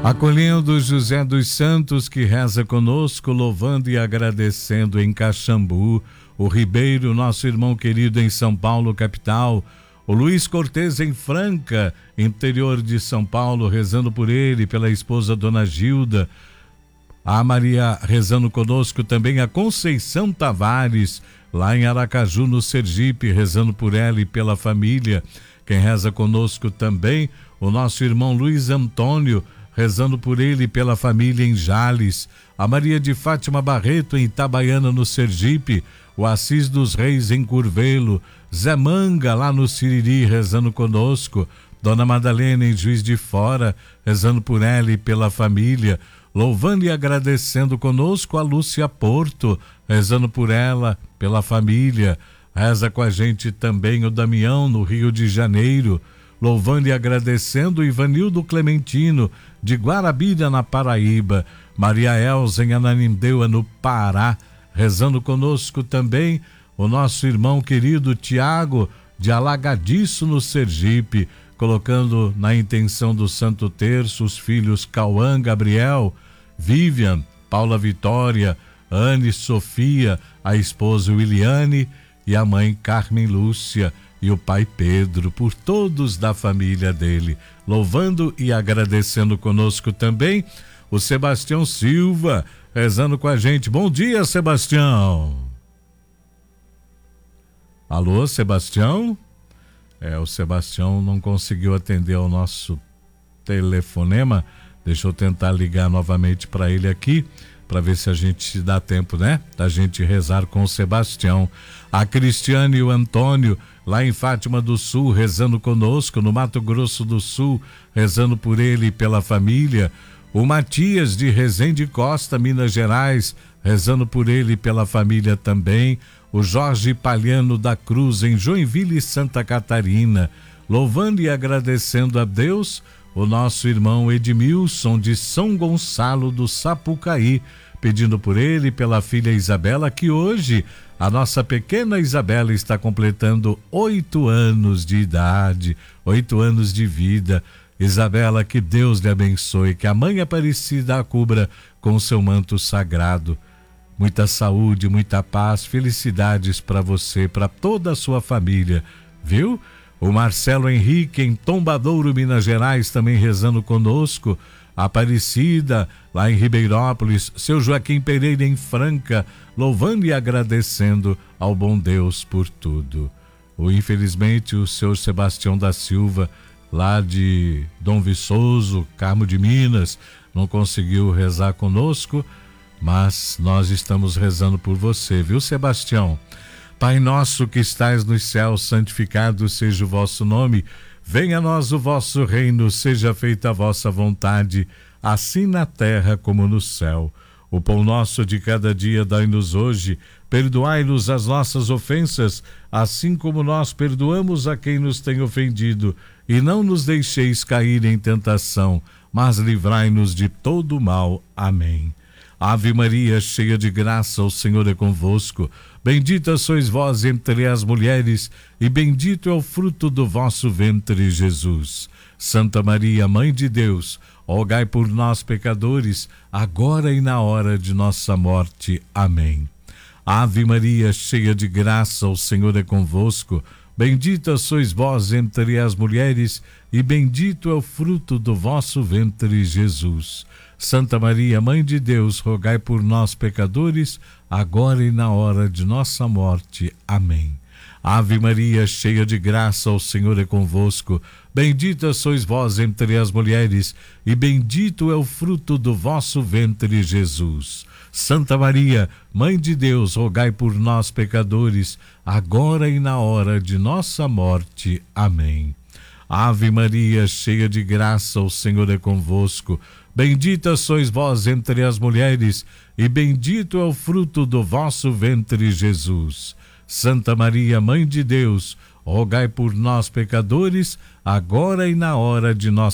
Acolhendo José dos Santos, que reza conosco, louvando e agradecendo em Caxambu, o Ribeiro, nosso irmão querido em São Paulo, capital, o Luiz Cortez em Franca, interior de São Paulo, rezando por ele, pela esposa Dona Gilda, a Maria rezando conosco também, a Conceição Tavares, lá em Aracaju, no Sergipe, rezando por ela e pela família. Quem reza conosco também, o nosso irmão Luiz Antônio, rezando por ele e pela família em Jales, a Maria de Fátima Barreto em Itabaiana, no Sergipe, o Assis dos Reis em Curvelo, Zé Manga lá no Siriri rezando conosco, Dona Madalena em Juiz de Fora, rezando por ela e pela família, louvando e agradecendo conosco a Lúcia Porto, rezando por ela, pela família. Reza com a gente também o Damião no Rio de Janeiro, louvando e agradecendo o Ivanildo Clementino de Guarabira, na Paraíba, Maria Elza em Ananindeua, no Pará, rezando conosco também o nosso irmão querido Tiago de Alagadiço, no Sergipe, colocando na intenção do Santo Terço os filhos Cauã, Gabriel, Vivian, Paula Vitória, Anne Sofia, a esposa Williane e a mãe Carmen Lúcia e o pai Pedro, por todos da família dele, louvando e agradecendo conosco também o Sebastião Silva, rezando com a gente. Bom dia, Sebastião. Alô, Sebastião? O Sebastião não conseguiu atender ao nosso telefonema. Deixa eu tentar ligar novamente para ele aqui, para ver se a gente dá tempo, né? Da gente rezar com o Sebastião. A Cristiane e o Antônio, lá em Fátima do Sul, rezando conosco, no Mato Grosso do Sul, rezando por ele e pela família. O Matias de Resende Costa, Minas Gerais, rezando por ele e pela família também. O Jorge Palhano da Cruz, em Joinville, Santa Catarina, louvando e agradecendo a Deus. O nosso irmão Edmilson de São Gonçalo do Sapucaí, pedindo por ele e pela filha Isabela, que hoje a nossa pequena Isabela está completando 8 anos de idade, 8 anos de vida. Isabela, que Deus lhe abençoe, que a Mãe Aparecida a cubra com o seu manto sagrado. Muita saúde, muita paz, felicidades para você, para toda a sua família, viu? O Marcelo Henrique em Tombadouro, Minas Gerais, também rezando conosco. Aparecida, lá em Ribeirópolis, seu Joaquim Pereira em Franca, louvando e agradecendo ao bom Deus por tudo. Infelizmente, o seu Sebastião da Silva, lá de Dom Viçoso, Carmo de Minas, não conseguiu rezar conosco, mas nós estamos rezando por você, viu, Sebastião? Pai nosso que estais nos céus, santificado seja o vosso nome. Venha a nós o vosso reino, seja feita a vossa vontade, assim na terra como no céu. O pão nosso de cada dia dai-nos hoje, perdoai-nos as nossas ofensas, assim como nós perdoamos a quem nos tem ofendido, e não nos deixeis cair em tentação, mas livrai-nos de todo o mal. Amém. Ave Maria, cheia de graça, o Senhor é convosco. Bendita sois vós entre as mulheres, e bendito é o fruto do vosso ventre, Jesus. Santa Maria, Mãe de Deus, rogai por nós, pecadores, agora e na hora de nossa morte. Amém. Ave Maria, cheia de graça, o Senhor é convosco. Bendita sois vós entre as mulheres, e bendito é o fruto do vosso ventre, Jesus. Santa Maria, Mãe de Deus, rogai por nós, pecadores, agora e na hora de nossa morte. Amém. Ave Maria, cheia de graça, o Senhor é convosco. Bendita sois vós entre as mulheres, e bendito é o fruto do vosso ventre, Jesus. Santa Maria, Mãe de Deus, rogai por nós, pecadores, agora e na hora de nossa morte. Amém. Ave Maria, cheia de graça, o Senhor é convosco. Bendita sois vós entre as mulheres, e bendito é o fruto do vosso ventre, Jesus. Santa Maria, Mãe de Deus, rogai por nós, pecadores, agora e na hora de nossa